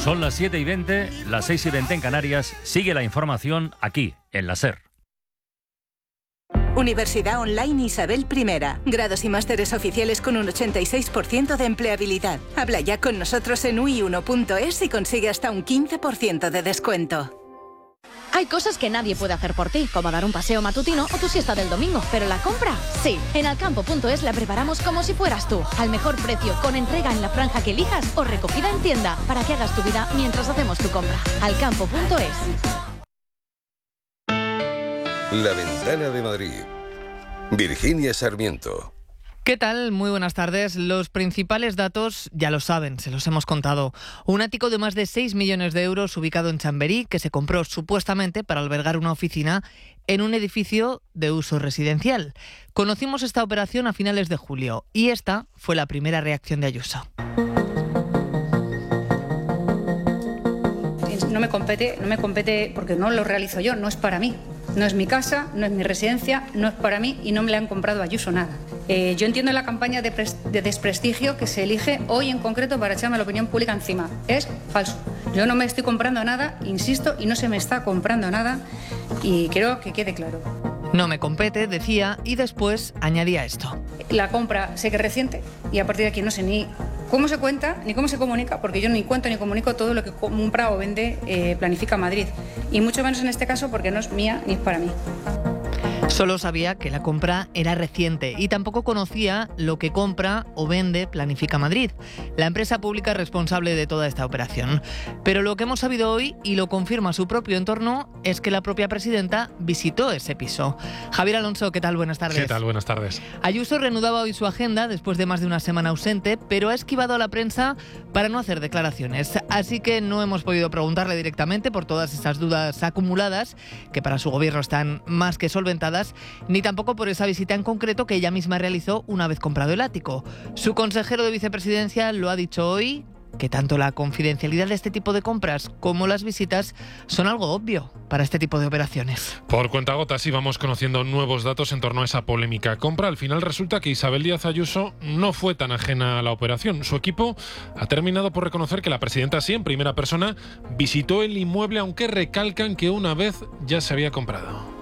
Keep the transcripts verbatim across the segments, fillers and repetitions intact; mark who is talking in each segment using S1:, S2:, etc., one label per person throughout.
S1: Son las siete y veinte, las seis y veinte en Canarias. Sigue la información aquí, en la SER.
S2: Universidad Online Isabel I. Grados y másteres oficiales con un ochenta y seis por ciento de empleabilidad. Habla ya con nosotros en u i uno punto es y consigue hasta un quince por ciento de descuento.
S3: Hay cosas que nadie puede hacer por ti, como dar un paseo matutino o tu siesta del domingo, pero la compra, sí. En alcampo punto es la preparamos como si fueras tú, al mejor precio, con entrega en la franja que elijas o recogida en tienda, para que hagas tu vida mientras hacemos tu compra. alcampo punto es.
S4: La Ventana de Madrid. Virginia Sarmiento.
S5: ¿Qué tal? Muy buenas tardes. Los principales datos ya lo saben, se los hemos contado. Un ático de más de seis millones de euros ubicado en Chamberí, que se compró supuestamente para albergar una oficina en un edificio de uso residencial. Conocimos esta operación a finales de julio y esta fue la primera reacción de Ayuso.
S6: No me compete, no me compete porque no lo realizo yo, no es para mí. No es mi casa, no es mi residencia, no es para mí y no me la han comprado a Ayuso nada. Eh, yo entiendo la campaña de, pres- de desprestigio que se elige hoy en concreto para echarme la opinión pública encima. Es falso. Yo no me estoy comprando nada, insisto, y no se me está comprando nada y quiero que quede claro.
S5: No me compete, decía, y después añadía esto.
S6: La compra sé que es reciente y a partir de aquí no sé ni cómo se cuenta ni cómo se comunica, porque yo ni cuento ni comunico todo lo que compra o vende eh, Planifica Madrid. Y mucho menos en este caso porque no es mía ni es para mí.
S5: Solo sabía que la compra era reciente y tampoco conocía lo que compra o vende Planifica Madrid, la empresa pública responsable de toda esta operación. Pero lo que hemos sabido hoy, y lo confirma su propio entorno, es que la propia presidenta visitó ese piso. Javier Alonso, ¿qué tal? Buenas tardes.
S7: ¿Qué tal? Buenas tardes.
S5: Ayuso reanudaba hoy su agenda después de más de una semana ausente, pero ha esquivado a la prensa para no hacer declaraciones. Así que no hemos podido preguntarle directamente por todas esas dudas acumuladas, que para su gobierno están más que solventadas, ni tampoco por esa visita en concreto que ella misma realizó una vez comprado el ático. Su consejero de vicepresidencia lo ha dicho hoy, que tanto la confidencialidad de este tipo de compras como las visitas son algo obvio para este tipo de operaciones.
S7: Por cuentagotas íbamos conociendo nuevos datos en torno a esa polémica compra. Al final resulta que Isabel Díaz Ayuso no fue tan ajena a la operación. Su equipo ha terminado por reconocer que la presidenta, sí, en primera persona, visitó el inmueble, aunque recalcan que una vez ya se había comprado.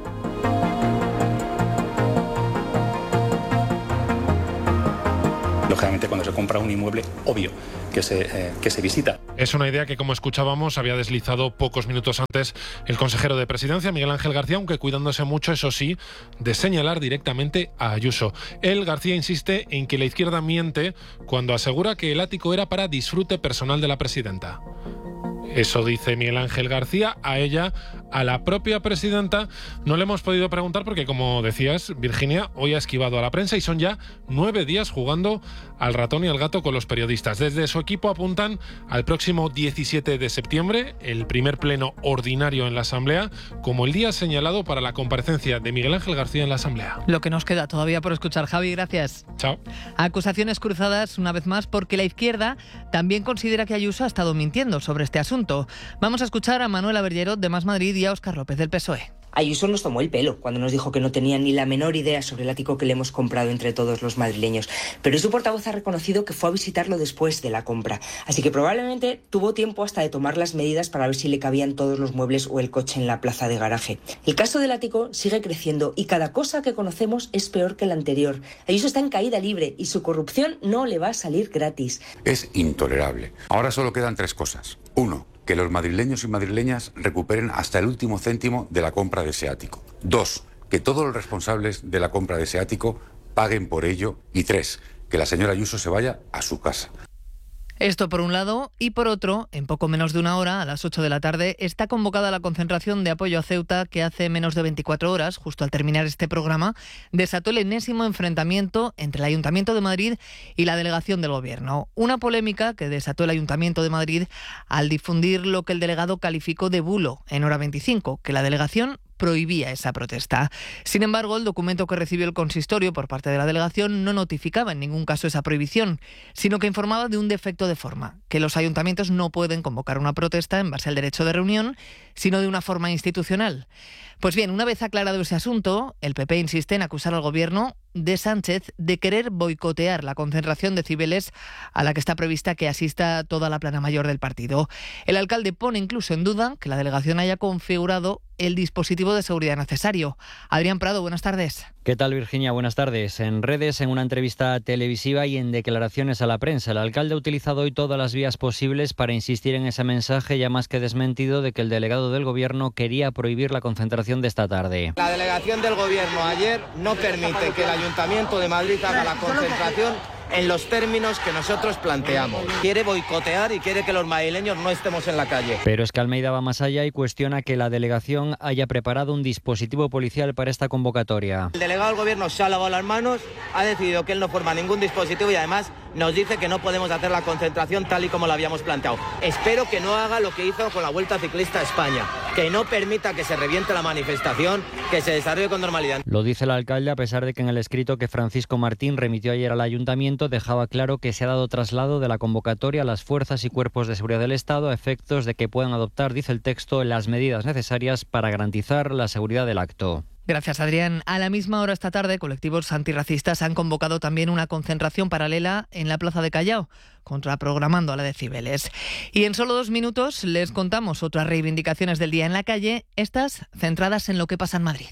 S8: Lógicamente, cuando se compra un inmueble, obvio que se, eh, que se visita.
S7: Es una idea que, como escuchábamos, había deslizado pocos minutos antes el consejero de Presidencia, Miguel Ángel García, aunque cuidándose mucho, eso sí, de señalar directamente a Ayuso. Él, García, insiste en que la izquierda miente cuando asegura que el ático era para disfrute personal de la presidenta. Eso dice Miguel Ángel García. A ella, a la propia presidenta, no le hemos podido preguntar porque, como decías, Virginia, hoy ha esquivado a la prensa y son ya nueve días jugando al ratón y al gato con los periodistas. Desde su equipo apuntan al próximo diecisiete de septiembre, el primer pleno ordinario en la Asamblea, como el día señalado para la comparecencia de Miguel Ángel García en la Asamblea.
S5: Lo que nos queda todavía por escuchar. Javi, gracias.
S7: Chao.
S5: Acusaciones cruzadas una vez más porque la izquierda también considera que Ayuso ha estado mintiendo sobre este asunto. Vamos a escuchar a Manuela Bergerot de Más Madrid y a Óscar López del P S O E.
S9: Ayuso nos tomó el pelo cuando nos dijo que no tenía ni la menor idea sobre el ático que le hemos comprado entre todos los madrileños. Pero su portavoz ha reconocido que fue a visitarlo después de la compra. Así que probablemente tuvo tiempo hasta de tomar las medidas para ver si le cabían todos los muebles o el coche en la plaza de garaje. El caso del ático sigue creciendo y cada cosa que conocemos es peor que la anterior. Ayuso está en caída libre y su corrupción no le va a salir gratis.
S10: Es intolerable. Ahora solo quedan tres cosas. Uno, que los madrileños y madrileñas recuperen hasta el último céntimo de la compra de ese ático. Dos, que todos los responsables de la compra de ese ático paguen por ello. Y tres, que la señora Ayuso se vaya a su casa.
S5: Esto por un lado, y por otro, en poco menos de una hora, a las ocho de la tarde, está convocada la concentración de apoyo a Ceuta que hace menos de veinticuatro horas, justo al terminar este programa, desató el enésimo enfrentamiento entre el Ayuntamiento de Madrid y la delegación del Gobierno. Una polémica que desató el Ayuntamiento de Madrid al difundir lo que el delegado calificó de bulo en Hora veinticinco, que la delegación prohibía esa protesta. Sin embargo, el documento que recibió el consistorio por parte de la delegación no notificaba en ningún caso esa prohibición, sino que informaba de un defecto de forma, que los ayuntamientos no pueden convocar una protesta en base al derecho de reunión, sino de una forma institucional. Pues bien, una vez aclarado ese asunto, el P P insiste en acusar al Gobierno de Sánchez de querer boicotear la concentración de Cibeles a la que está prevista que asista toda la plana mayor del partido. El alcalde pone incluso en duda que la delegación haya configurado el dispositivo de seguridad necesario. Adrián Prado, buenas tardes.
S11: ¿Qué tal, Virginia? Buenas tardes. En redes, en una entrevista televisiva y en declaraciones a la prensa, el alcalde ha utilizado hoy todas las vías posibles para insistir en ese mensaje ya más que desmentido de que el delegado del Gobierno quería prohibir la concentración de esta tarde.
S12: La delegación del Gobierno ayer no permite que el Ayuntamiento de Madrid haga la concentración en los términos que nosotros planteamos. Quiere boicotear y quiere que los madrileños no estemos en la calle.
S11: Pero es que Almeida va más allá y cuestiona que la delegación haya preparado un dispositivo policial para esta convocatoria.
S12: El delegado del Gobierno se ha lavado las manos, ha decidido que él no forma ningún dispositivo y además nos dice que no podemos hacer la concentración tal y como la habíamos planteado. Espero que no haga lo que hizo con la Vuelta Ciclista a España, que no permita que se reviente la manifestación, que se desarrolle con normalidad.
S11: Lo dice el alcalde a pesar de que en el escrito que Francisco Martín remitió ayer al ayuntamiento dejaba claro que se ha dado traslado de la convocatoria a las fuerzas y cuerpos de seguridad del Estado a efectos de que puedan adoptar, dice el texto, las medidas necesarias para garantizar la seguridad del acto.
S5: Gracias, Adrián. A la misma hora esta tarde, colectivos antirracistas han convocado también una concentración paralela en la Plaza de Callao, contraprogramando a la de Cibeles. Y en solo dos minutos les contamos otras reivindicaciones del día en la calle, estas centradas en lo que pasa en Madrid.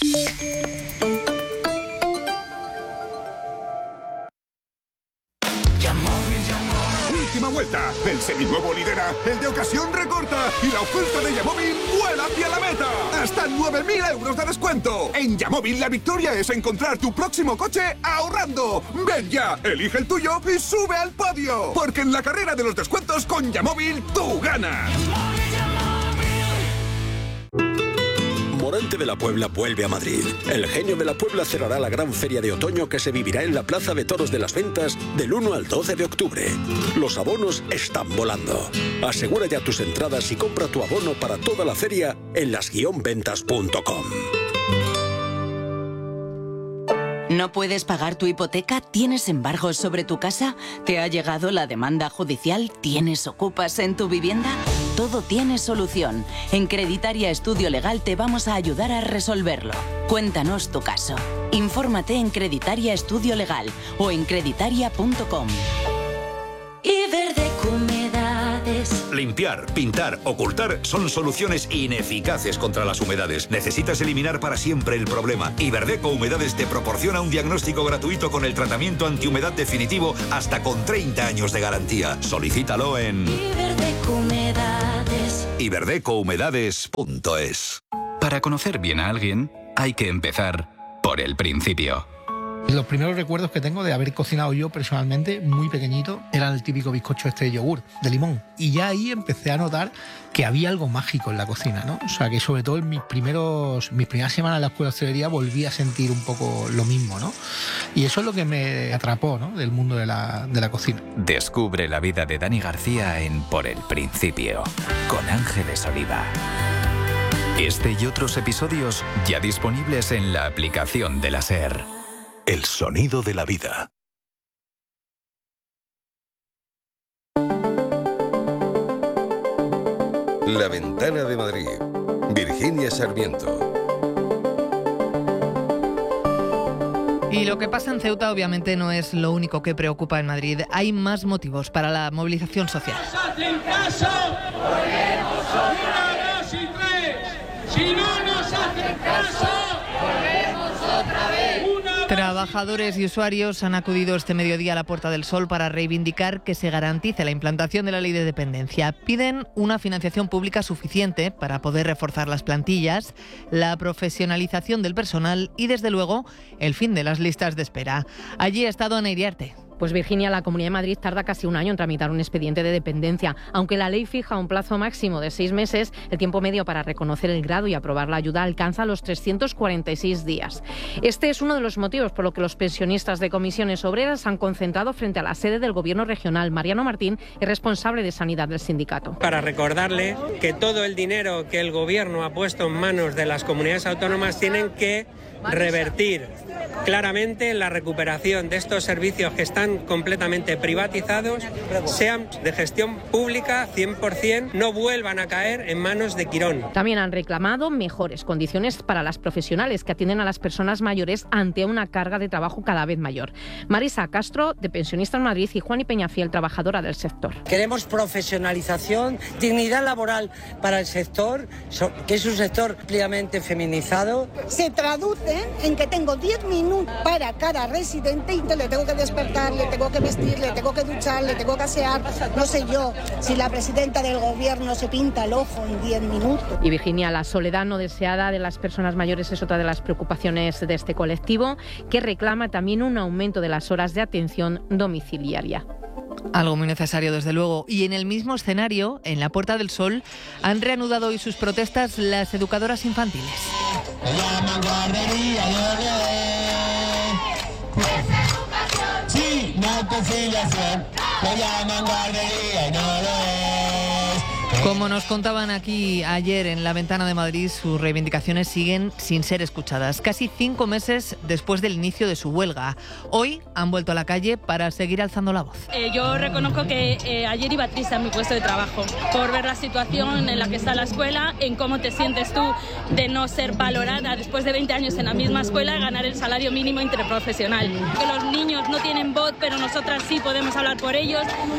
S13: Última vuelta. El seminuevo lidera, el de ocasión recorta y la oferta de Yamóvil vuela hacia la meta. Hasta nueve mil euros de descuento. En Yamóvil la victoria es encontrar tu próximo coche ahorrando. Ven ya, elige el tuyo y sube al podio. Porque en la carrera de los descuentos con Yamóvil tú ganas.
S14: Morante de la Puebla vuelve a Madrid. El Genio de la Puebla cerrará la gran feria de otoño que se vivirá en la Plaza de Toros de las Ventas del uno al doce de octubre. Los abonos están volando. Asegura ya tus entradas y compra tu abono para toda la feria en las guion ventas punto com.
S15: ¿No puedes pagar tu hipoteca? ¿Tienes embargos sobre tu casa? ¿Te ha llegado la demanda judicial? ¿Tienes ocupas en tu vivienda? Todo tiene solución. En Creditaria Estudio Legal te vamos a ayudar a resolverlo. Cuéntanos tu caso. Infórmate en Creditaria Estudio Legal o en creditaria punto com.
S16: Iberdeco Humedades.
S17: Limpiar, pintar, ocultar son soluciones ineficaces contra las humedades. Necesitas eliminar para siempre el problema. Iberdeco Humedades te proporciona un diagnóstico gratuito con el tratamiento antihumedad definitivo hasta con treinta años de garantía. Solicítalo en
S16: Iberdeco Humedades.
S17: iberdeco humedades punto es.
S18: Para conocer bien a alguien, hay que empezar por el principio.
S19: Los primeros recuerdos que tengo de haber cocinado yo personalmente, muy pequeñito, era el típico bizcocho este de yogur, de limón. Y ya ahí empecé a notar que había algo mágico en la cocina, ¿no? O sea, que sobre todo en mis primeros, mis primeras semanas en la escuela de hostelería volví a sentir un poco lo mismo, ¿no? Y eso es lo que me atrapó, ¿no?, del mundo de la, de la cocina.
S18: Descubre la vida de Dani García en Por el Principio, con Ángeles Oliva. Este y otros episodios ya disponibles en la aplicación de la SER.
S17: El sonido de la vida.
S4: La Ventana de Madrid. Virginia Sarmiento.
S5: Y lo que pasa en Ceuta obviamente no es lo único que preocupa en Madrid. Hay más motivos para la movilización social.
S16: ¡No nos hacen caso! ¡Volvemos otra vez! ¡Una, dos y tres! ¡Si no nos hacen caso! ¡Volvemos otra vez!
S5: Trabajadores y usuarios han acudido este mediodía a la Puerta del Sol para reivindicar que se garantice la implantación de la ley de dependencia. Piden una financiación pública suficiente para poder reforzar las plantillas, la profesionalización del personal y, desde luego, el fin de las listas de espera. Allí ha estado Ana Iriarte.
S20: Pues Virginia, la Comunidad de Madrid tarda casi un año en tramitar un expediente de dependencia. Aunque la ley fija un plazo máximo de seis meses, el tiempo medio para reconocer el grado y aprobar la ayuda alcanza los trescientos cuarenta y seis días. Este es uno de los motivos por los que los pensionistas de comisiones obreras se han concentrado frente a la sede del Gobierno regional. Mariano Martín es responsable de sanidad del sindicato.
S21: Para recordarle que todo el dinero que el Gobierno ha puesto en manos de las comunidades autónomas tienen que revertir claramente la recuperación de estos servicios que están completamente privatizados, sean de gestión pública cien por ciento, no vuelvan a caer en manos de Quirón.
S20: También han reclamado mejores condiciones para las profesionales que atienden a las personas mayores ante una carga de trabajo cada vez mayor. Marisa Castro, de Pensionistas Madrid, y Juani Peñafiel, trabajadora del sector.
S22: Queremos profesionalización, dignidad laboral para el sector, que es un sector ampliamente feminizado.
S23: Se traduce en que tengo diez minutos para cada residente y le tengo que despertar, le tengo que vestir, le tengo que duchar, le tengo que asear. No sé yo si la presidenta del gobierno se pinta el ojo en diez minutos.
S20: Y Virginia, la soledad no deseada de las personas mayores es otra de las preocupaciones de este colectivo, que reclama también un aumento de las horas de atención domiciliaria.
S5: Algo muy necesario, desde luego. Y en el mismo escenario, en la Puerta del Sol, han reanudado hoy sus protestas las educadoras infantiles.
S16: Sí, no conciliación, lo llaman guardería y no lo es.
S5: Como nos contaban aquí ayer en La Ventana de Madrid, sus reivindicaciones siguen sin ser escuchadas, casi cinco meses después del inicio de su huelga. Hoy han vuelto a la calle para seguir alzando la voz.
S24: Eh, yo reconozco que eh, ayer iba triste a mi puesto de trabajo por ver la situación en la que está la escuela, en cómo te sientes tú de no ser valorada después de veinte años en la misma escuela, ganar el salario mínimo interprofesional. Que los niños no tienen voz, pero nosotras sí podemos hablar por ellos,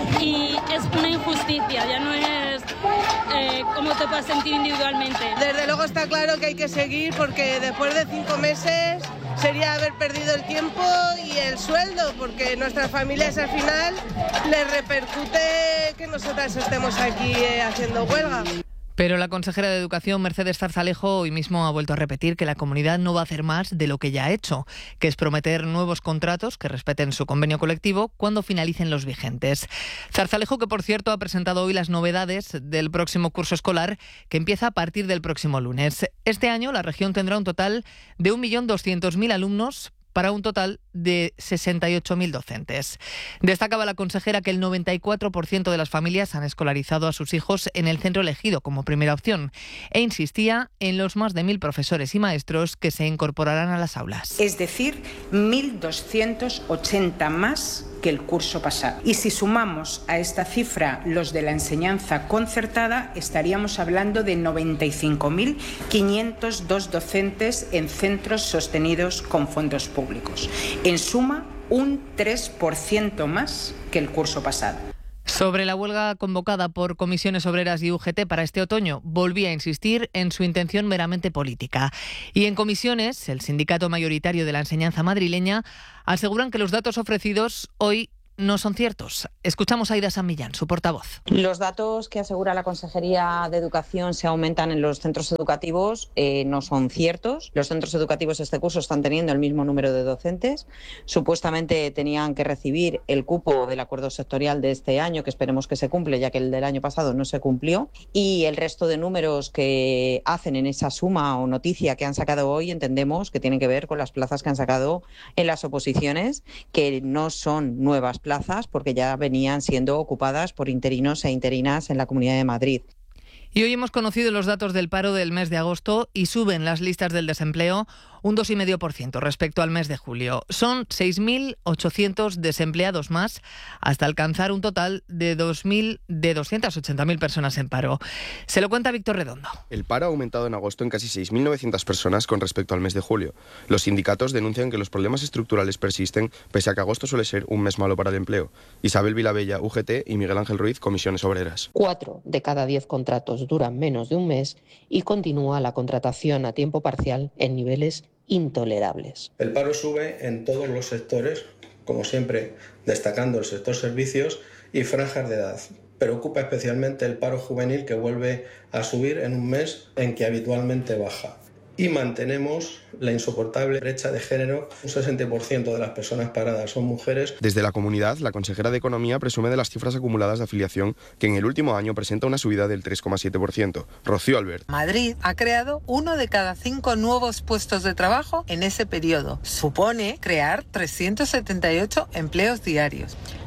S24: y es una injusticia, ya no es eh, cómo te puedas sentir individualmente.
S25: Desde luego está claro que hay que seguir, porque después de cinco meses sería haber perdido el tiempo y el sueldo, porque nuestras familias al final les repercute que nosotras estemos aquí eh, haciendo huelga.
S5: Pero la consejera de Educación, Mercedes Zarzalejo, hoy mismo ha vuelto a repetir que la comunidad no va a hacer más de lo que ya ha hecho, que es prometer nuevos contratos que respeten su convenio colectivo cuando finalicen los vigentes. Zarzalejo, que por cierto ha presentado hoy las novedades del próximo curso escolar, que empieza a partir del próximo lunes. Este año la región tendrá un total de un millón doscientos mil alumnos, para un total de sesenta y ocho mil docentes. Destacaba la consejera que el noventa y cuatro por ciento de las familias han escolarizado a sus hijos en el centro elegido como primera opción, e insistía en los más de mil profesores y maestros que se incorporarán a las aulas.
S26: Es decir, mil doscientos ochenta más que el curso pasado. Y si sumamos a esta cifra los de la enseñanza concertada, estaríamos hablando de noventa y cinco mil quinientos dos docentes en centros sostenidos con fondos públicos. En suma, un tres por ciento más que el curso pasado.
S5: Sobre la huelga convocada por Comisiones Obreras y U G T para este otoño, volvía a insistir en su intención meramente política. Y en Comisiones, el sindicato mayoritario de la enseñanza madrileña, aseguran que los datos ofrecidos hoy no son ciertos. Escuchamos a Aida San Millán, su portavoz.
S27: Los datos que asegura la Consejería de Educación se aumentan en los centros educativos eh, no son ciertos. Los centros educativos este curso están teniendo el mismo número de docentes. Supuestamente tenían que recibir el cupo del acuerdo sectorial de este año, que esperemos que se cumple, ya que el del año pasado no se cumplió. Y el resto de números que hacen en esa suma o noticia que han sacado hoy, entendemos que tienen que ver con las plazas que han sacado en las oposiciones, que no son nuevas plazas porque ya venían siendo ocupadas por interinos e interinas en la Comunidad de Madrid.
S5: Y hoy hemos conocido los datos del paro del mes de agosto y suben las listas del desempleo un dos coma cinco por ciento respecto al mes de julio. Son seis mil ochocientos desempleados más hasta alcanzar un total de dos mil de doscientas ochenta mil personas en paro. Se lo cuenta Víctor Redondo.
S28: El paro ha aumentado en agosto en casi seis mil novecientas personas con respecto al mes de julio. Los sindicatos denuncian que los problemas estructurales persisten pese a que agosto suele ser un mes malo para el empleo. Isabel Vilabella, U G T, y Miguel Ángel Ruiz, Comisiones Obreras.
S29: Cuatro de cada diez contratos duran menos de un mes y continúa la contratación a tiempo parcial en niveles intolerables.
S30: El paro sube en todos los sectores, como siempre destacando el sector servicios y franjas de edad. Preocupa especialmente el paro juvenil, que vuelve a subir en un mes en que habitualmente baja. Y mantenemos la insoportable brecha de género. Un sesenta por ciento de las personas paradas son mujeres.
S28: Desde la comunidad, la consejera de Economía presume de las cifras acumuladas de afiliación, que en el último año presenta una subida del tres coma siete por ciento. Rocío Albert.
S31: Madrid ha creado uno de cada cinco nuevos puestos de trabajo en ese periodo. Supone crear trescientos setenta y ocho empleos diarios.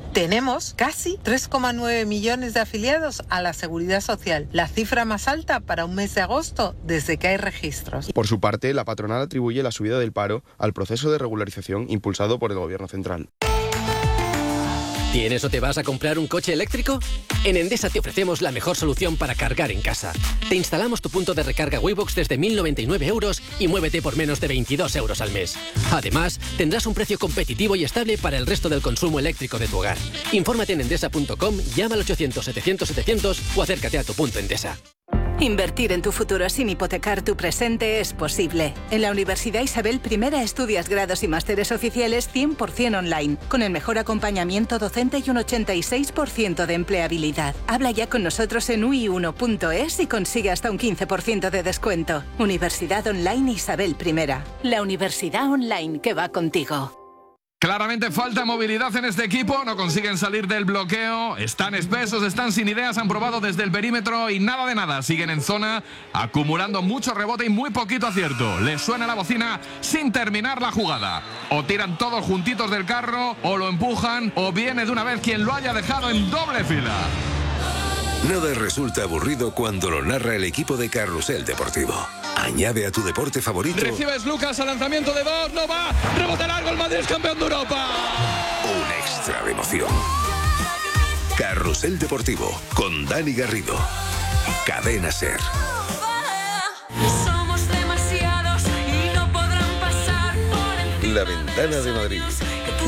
S31: Tenemos casi tres coma nueve millones de afiliados a la Seguridad Social, la cifra más alta para un mes de agosto desde que hay registros.
S28: Por su parte, la patronal atribuye la subida del paro al proceso de regularización impulsado por el Gobierno central.
S1: ¿Tienes o te vas a comprar un coche eléctrico? En Endesa te ofrecemos la mejor solución para cargar en casa. Te instalamos tu punto de recarga Waybox desde mil noventa y nueve euros y muévete por menos de veintidós euros al mes. Además, tendrás un precio competitivo y estable para el resto del consumo eléctrico de tu hogar. Infórmate en endesa punto com, llama al ochocientos setecientos setecientos o acércate a tu punto Endesa.
S2: Invertir en tu futuro sin hipotecar tu presente es posible. En la Universidad Isabel I estudias grados y másteres oficiales cien por ciento online, con el mejor acompañamiento docente y un ochenta y seis por ciento de empleabilidad. Habla ya con nosotros en u i uno punto es y consigue hasta un quince por ciento de descuento. Universidad Online Isabel I. La universidad online que va contigo.
S3: Claramente falta movilidad en este equipo, no consiguen salir del bloqueo, están espesos, están sin ideas, han probado desde el perímetro y nada de nada, siguen en zona, acumulando mucho rebote y muy poquito acierto. Les suena la bocina sin terminar la jugada. O tiran todos juntitos del carro, o lo empujan, o viene de una vez quien lo haya dejado en doble fila.
S4: Nada resulta aburrido cuando lo narra el equipo de Carrusel Deportivo. Añade a tu deporte favorito.
S6: Recibes Lucas al lanzamiento de dos, no va, rebote largo, el Madrid es campeón de Europa.
S4: Un extra de emoción. Carrusel Deportivo con Dani Garrido. Cadena Ser.
S7: Somos demasiados y no podrán pasar por encima.
S4: La Ventana de Madrid.